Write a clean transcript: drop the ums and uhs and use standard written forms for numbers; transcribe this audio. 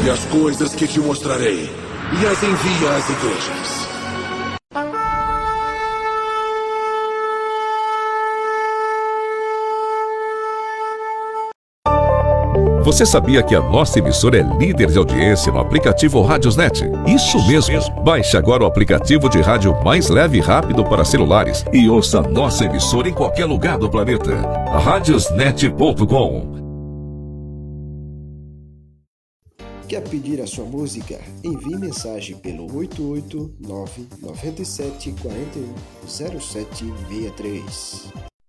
Escolhe as coisas que te mostrarei e as envia às igrejas. Você sabia que a nossa emissora é líder de audiência no aplicativo Radiosnet? Isso mesmo! Baixe agora o aplicativo de rádio mais leve e rápido para celulares e ouça a nossa emissora em qualquer lugar do planeta. Radiosnet.com. Quer pedir a sua música? Envie mensagem pelo 889 97 41 0763.